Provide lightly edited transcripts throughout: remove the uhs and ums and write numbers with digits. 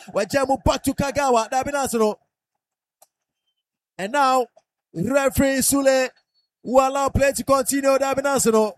Wajemu back to Kagawa. Dabinasino. And now, referee Sule will allow play to continue. Dabinasino.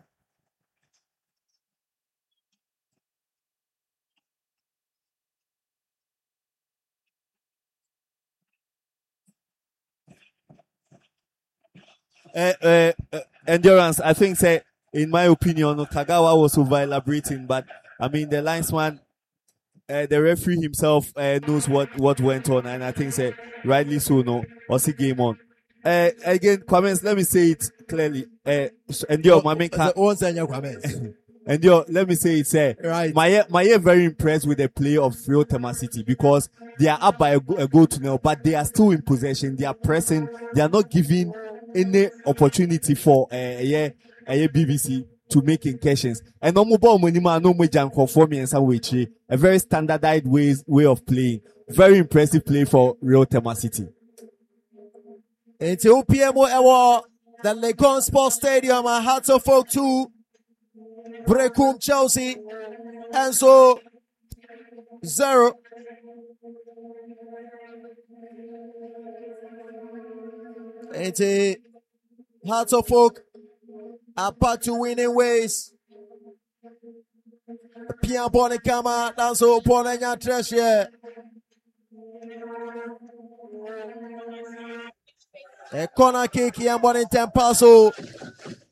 Endurance, I think, say, in my opinion, Kagawa was over-elaborating, but I mean, the linesman, the referee himself knows what went on, and I think, say, rightly so, no, or see game on. Again, comments, let me say it clearly. Endure, Endure, let me say it, right. My very impressed with the play of Real Temasiti because they are up by a goal to nil, but they are still in possession. They are pressing. They are not giving any opportunity for BBC to make incursions. And no more money, no more jam conforming and some way. A very standardized way of playing. Very impressive play for Real Temasiti. Into PMO Ewa, the Legon Sports Stadium at Hearts of Folk 2, Brecum Chelsea, and so 0. Into Hearts of Folk are back to winning ways. Pierre Bonicama, that's all Bonanya Treasure. A corner kick here, Bonington Paso.